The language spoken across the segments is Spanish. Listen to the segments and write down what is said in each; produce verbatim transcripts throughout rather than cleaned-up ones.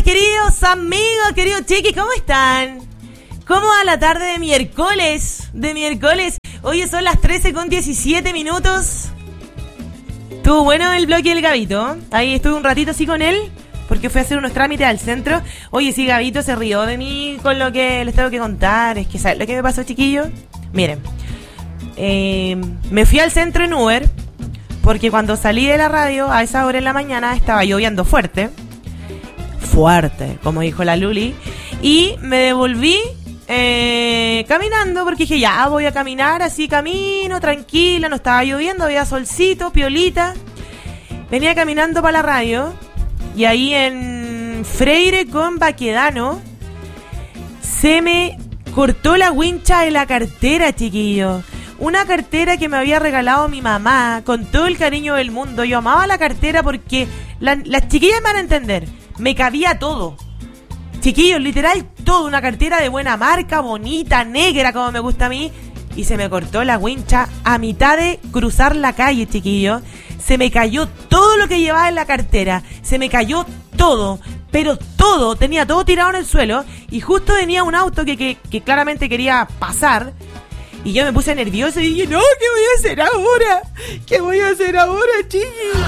tardes, queridos amigos, queridos chiquis, ¿cómo están? ¿Cómo va la tarde de miércoles? De miércoles. Hoy son las trece con diecisiete minutos. Estuvo bueno el bloque del Gabito. Ahí estuve un ratito así con él, porque fui a hacer unos trámites al centro. Oye, sí, Gabito se rió de mí con lo que les tengo que contar. Es que, ¿sabes lo que me pasó, chiquillos? Miren, eh, me fui al centro en Uber, porque cuando salí de la radio a esa hora en la mañana estaba lloviendo fuerte. Fuerte, como dijo la Luli. Y me devolví eh, caminando, porque dije, ya voy a caminar, así camino, tranquila, no estaba lloviendo, había solcito, piolita. Venía caminando para la radio, y ahí en Freire con Baquedano se me cortó la wincha de la cartera, chiquillo. Una cartera que me había regalado mi mamá con todo el cariño del mundo. Yo amaba la cartera porque la, las chiquillas me van a entender. Me cabía todo. Chiquillos, literal todo. Una cartera de buena marca, bonita, negra como me gusta a mí. Y se me cortó la wincha a mitad de cruzar la calle, chiquillos. Se me cayó todo lo que llevaba en la cartera. Se me cayó todo. Pero todo, tenía todo tirado en el suelo. Y justo venía un auto que, que, que claramente quería pasar. Y yo me puse nervioso y dije, no, ¿qué voy a hacer ahora? ¿Qué voy a hacer ahora, chiqui?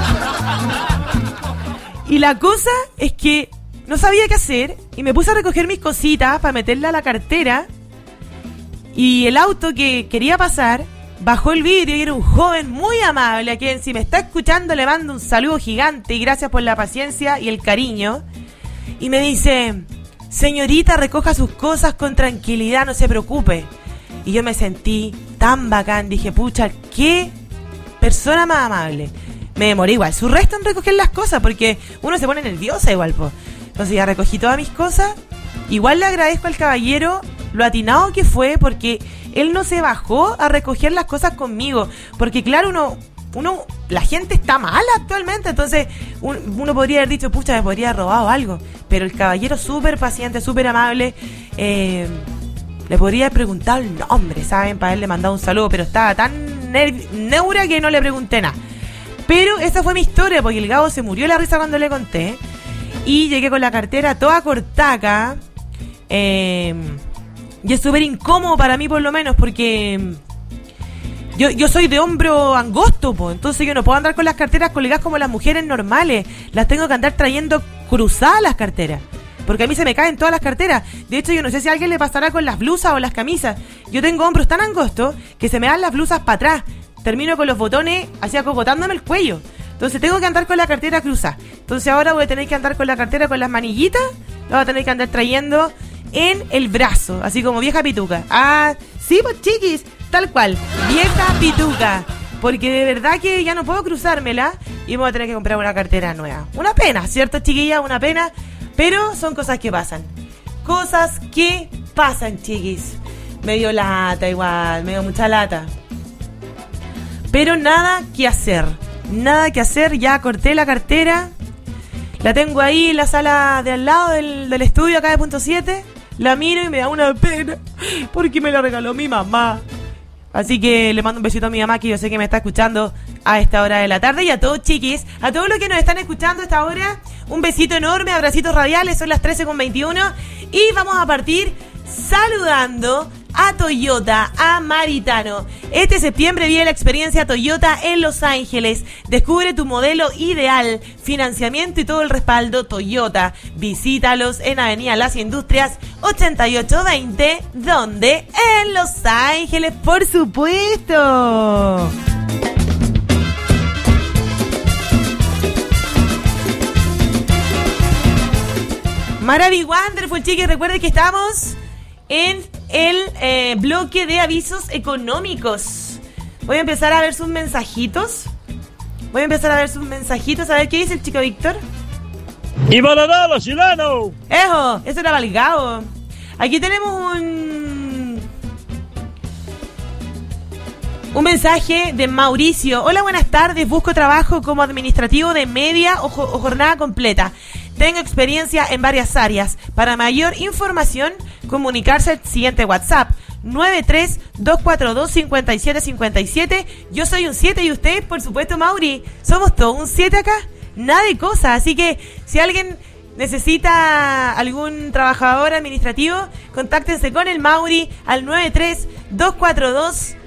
Y la cosa es que no sabía qué hacer y me puse a recoger mis cositas para meterla a la cartera. Y el auto que quería pasar bajó el vidrio y era un joven muy amable, a quien si me está escuchando le mando un saludo gigante y gracias por la paciencia y el cariño. Y me dice, señorita, recoja sus cosas con tranquilidad, no se preocupe. Y yo me sentí tan bacán, dije, pucha, qué persona más amable. Me demoré igual su resto en recoger las cosas, porque uno se pone nerviosa igual, po. Entonces ya recogí todas mis cosas. Igual le agradezco al caballero lo atinado que fue, porque él no se bajó a recoger las cosas conmigo. Porque claro, uno, uno la gente está mala actualmente, entonces un, uno podría haber dicho, pucha, me podría haber robado algo. Pero el caballero súper paciente, súper amable, eh... le podría haber preguntado el nombre, ¿saben? Para haberle mandado un saludo, pero estaba tan nerv- neura que no le pregunté nada. Pero esa fue mi historia, porque el Gabo se murió la risa cuando le conté. Y llegué con la cartera toda cortaca. Eh, y es súper incómodo para mí, por lo menos, porque yo, yo soy de hombro angosto, po. Entonces yo no puedo andar con las carteras colgadas como las mujeres normales. Las tengo que andar trayendo cruzadas las carteras, porque a mí se me caen todas las carteras. De hecho, yo no sé si a alguien le pasará con las blusas o las camisas. Yo tengo hombros tan angostos que se me dan las blusas para atrás. Termino con los botones así acocotándome el cuello. Entonces tengo que andar con la cartera cruzada. Entonces ahora voy a tener que andar con la cartera con las manillitas. La voy a tener que andar trayendo en el brazo, así como vieja pituca. Ah, sí, pues chiquis, tal cual, vieja pituca. Porque de verdad que ya no puedo cruzármela y me voy a tener que comprar una cartera nueva. Una pena, ¿cierto, chiquilla? Una pena. Pero son cosas que pasan. Cosas que pasan, chiquis. Me dio lata igual, me dio mucha lata. Pero nada que hacer. Nada que hacer, ya corté la cartera. La tengo ahí en la sala de al lado del, del estudio acá de Punto siete. La miro y me da una pena, porque me la regaló mi mamá. Así que le mando un besito a mi mamá, que yo sé que me está escuchando a esta hora de la tarde. Y a todos, chiquis, a todos los que nos están escuchando a esta hora, un besito enorme, abracitos radiales. Son las trece con veintiuno. Y vamos a partir saludando a Toyota, a Maritano. Este septiembre vive la experiencia Toyota en Los Ángeles. Descubre tu modelo ideal, financiamiento y todo el respaldo Toyota. Visítalos en Avenida Las Industrias ochenta y ocho veinte, donde en Los Ángeles, por supuesto. Maravi Wonderful, chiquis, recuerden que estamos en el eh, bloque de avisos económicos. Voy a empezar a ver sus mensajitos. Voy a empezar a ver sus mensajitos. A ver qué dice el chico Víctor. ¡Y para nada, chileno! ¡Ejo! Eso era Valgao. Aquí tenemos un... Un mensaje de Mauricio. Hola, buenas tardes. Busco trabajo como administrativo de media o, jo- o jornada completa. Tengo experiencia en varias áreas. Para mayor información, comunicarse al siguiente WhatsApp. nueve tres dos cuatro dos cinco siete cinco siete. Yo soy un siete y usted, por supuesto, Mauri. Somos todos un siete acá. Nada de cosas. Así que si alguien necesita algún trabajador administrativo, contáctense con el Mauri al nueve tres dos cuatro dos